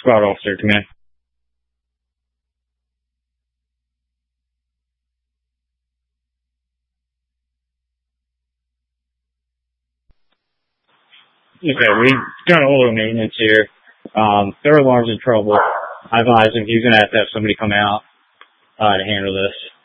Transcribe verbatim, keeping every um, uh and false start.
Squad officer, command. Okay, we've done a little maintenance here. Um, third alarm's in trouble. I advise him he's going to have to have somebody come out uh, to handle this.